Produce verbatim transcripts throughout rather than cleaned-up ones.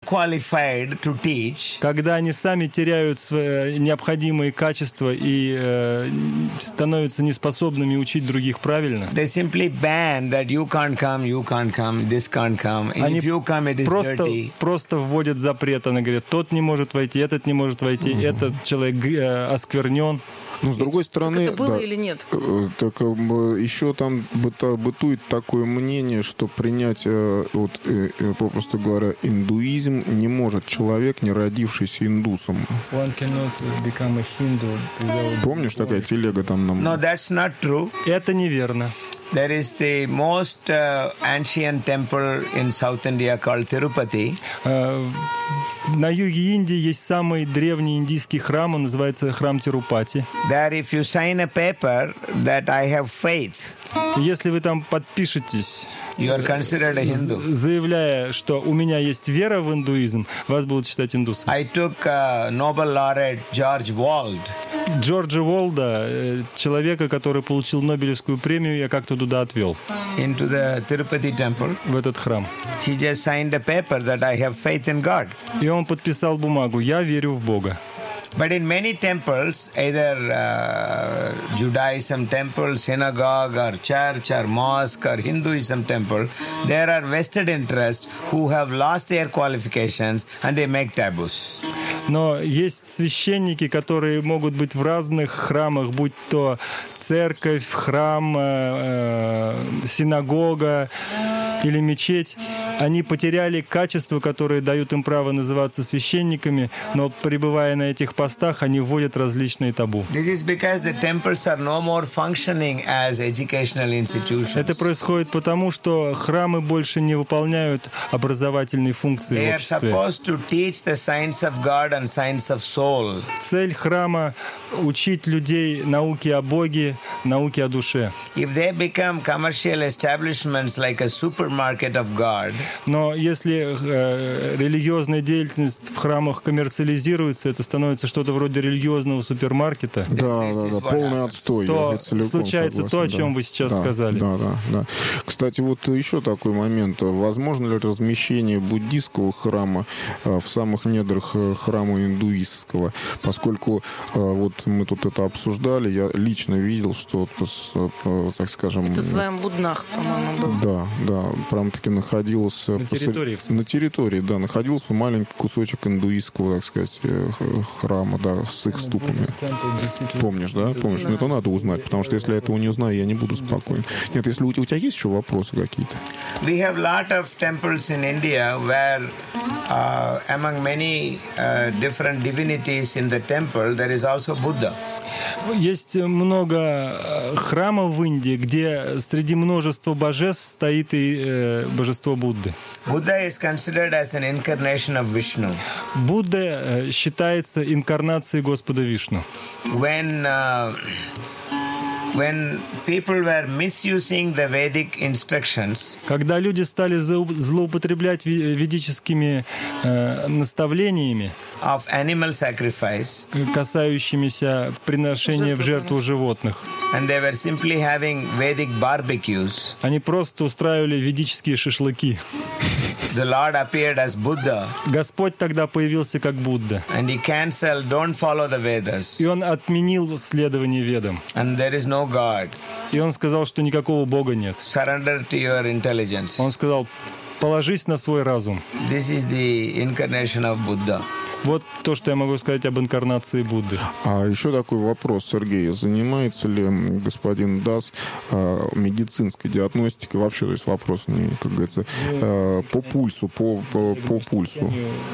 unqualified to teach, когда они сами теряют свои необходимые качества и э, становятся неспособными учить других правильно, they simply ban that you can't come, you can't come, this can't come. And они if you come, it is просто, dirty. просто вводят запрет. Она говорит, тот не может войти, этот не может войти, mm-hmm. этот человек э, осквернен. Ну, с другой стороны, так это было да, или нет? Так еще там быта, бытует такое мнение, что принять, вот, попросту говоря, индуизм не может человек, не родившийся индусом. Помнишь, такая телега там нам? No, that's not true. Это неверно. There is the most uh, ancient temple in South India called Tirupati. Uh, на юге Индии есть самый древний индийский храм, он называется храм Тирупати. There, if you sign a paper that I have faith, если вы там подпишетесь, you are considered a Hindu. Заявляя, что у меня есть вера в индуизм, вас будут считать индусом. I took uh, Nobel laureate George Wald. Джорджа Уолда, человека, который получил Нобелевскую премию, я как-то туда отвел. Into the Tirupati temple. В этот храм. He just signed a paper that I have faith in God. И он подписал бумагу: «Я верю в Бога». But in many temples, either uh, Judaism temple, synagogue, or church, or mosque, or Hinduism temple, there are vested interests who have lost their qualifications and they make taboos. Но есть священники, которые могут быть в разных храмах, будь то церковь, храм, э, э, синагога или мечеть. Они потеряли качества, которые дают им право называться священниками, но, пребывая на этих постах, они вводят различные табу. Это происходит потому, что храмы больше не выполняют образовательные функции в обществе. Цель храма — учить людей науке о Боге, науке о душе. Но если э, религиозная деятельность в храмах коммерциализируется, это становится что-то вроде религиозного супермаркета. Да, да, да, полный отстой. То случается то, о чем да. вы сейчас да, сказали. Да, да, да. Кстати, вот еще такой момент. Возможно ли размещение буддийского храма в самых недрах храма индуистского? Поскольку вот мы тут это обсуждали, я лично видел, что, так скажем... Это в своем Буднах, по-моему, был. Да, да, прям-таки находился... На территории, в На территории, да, находился маленький кусочек индуистского, так сказать, храма, да, с их ступами. Помнишь, да? Помнишь? Ну, это надо узнать, потому что если я этого не узнаю, я не буду спокоен. Нет, если у, у тебя есть еще вопросы какие-то? We have lot of temples in India where uh, among many uh, different divinities in the temple, there is also Buddha. Есть много храмов в Индии, где среди множества божеств стоит и э, божество Будды. Buddha is considered as an incarnation of Vishnu. Будда э, считается инкарнацией Господа Вишну. When uh, When people were misusing the Vedic instructions, когда люди стали злоупотреблять ведическими э, наставлениями, of animal sacrifice, касающимися приношения в жертву животных, and they were simply having Vedic barbecues, они просто устраивали ведические шашлыки. The Lord appeared as Buddha. Господь тогда появился как Будда. And he canceled, don't follow the Vedas. И он отменил следование Ведам. And there is no God. И он сказал, что никакого Бога нет. Surrender to your intelligence. Он сказал, положись на свой разум. This is the incarnation of Buddha. Вот то, что я могу сказать об инкарнации Будды. А еще такой вопрос, Сергей. Занимается ли господин Дас э, медицинской диагностикой? Вообще, то есть вопрос, не, как говорится, э, по пульсу, по, по, по пульсу.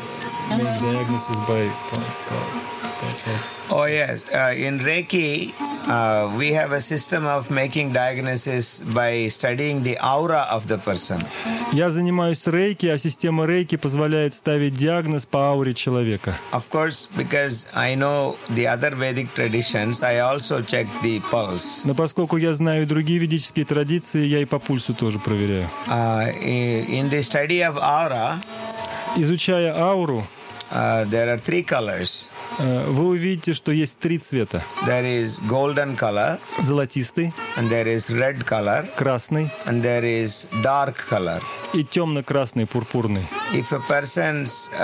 Oh yes, uh, in Reiki, uh, we have a system of making diagnosis by studying the aura of the person. Я занимаюсь рейки, а система рейки позволяет ставить диагноз по ауре человека. Of course, because I know the other Vedic traditions, I also check the pulse. Но поскольку я знаю другие ведические традиции, я и по пульсу тоже проверяю. Uh, in the study of aura, изучая ауру, uh, there are three colors. Вы увидите, что есть три цвета. There is golden color, золотистый, and there is red color, красный, and there is dark color, и темно-красный, пурпурный. If a person's